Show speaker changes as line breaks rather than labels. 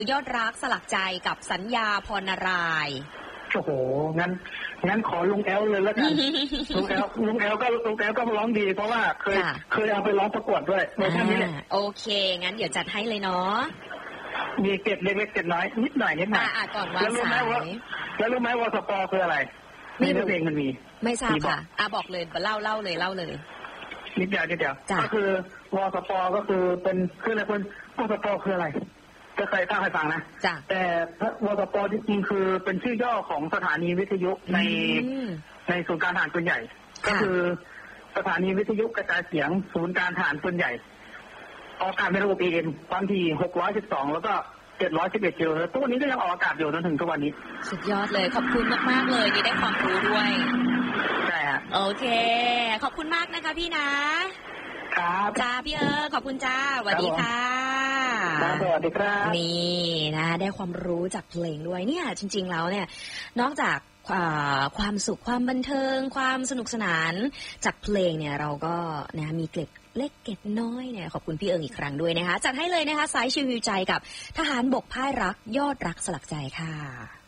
ยอดรักสลักใจกับสัญญาพรนารายณ์
โอ้โหงั้นขอลุงแอลเลยแล้วกัน ลุงแอลก็ร้องดีเพราะว่าเคยเอาไปร้องประกวดด้วยในท่านนี้แหละ
โอเคงั้นเดี๋ยวจัดให้เลยเนาะ
มีเกร็ดเล็กๆเกร็ดน้อยนิดหน่อย
ก่อนวางสาย
แล้วรู้ไหมวสปคืออะไรในเพลงมันมี
ไม่ทราบค่ะบอกเลยเล่าเลย
นิดเดียวก็คือวสปก็คือเป็นคืออะไรคนวสปคืออะไรก็เคยเล่าให้ฟังนะแต่วสปจริงๆคือเป็นชื่อย่อของสถานีวิทยุในศูนย์การทหารปืนใหญ่ก็คือสถานีวิทยุกระจายเสียงศูนย์การทหารปืนใหญ่ออกอากาศในระบบ AM ความถี่612แล้วก็711กิโลเฮิรตซ์ตัวนี้ก็ยังออกอากาศอยู่จนถึงทุกวันนี้
สุดยอดเลยขอบคุณมากๆเลยนี่ได้ความรู้ด้วย
ใช่ฮะ
โอเคขอบคุณมากนะคะพี่นะครับจ้าพี่ขอบคุณจ้าสวัสดีค่ะ
สวัสดีครับ
นี่นะได้ความรู้จากเพลงด้วยเนี่ยจริงๆแล้วเนี่ยนอกจากความสุขความบันเทิงความสนุกสนานจากเพลงเนี่ยเราก็นะมีเกร็ดเล็กเกร็ดน้อยเนี่ยขอบคุณพี่อีกครั้งด้วยนะคะจัดให้เลยนะคะสายชิวใจกับทหารบกพ่ายรักยอดรักสลักใจค่ะ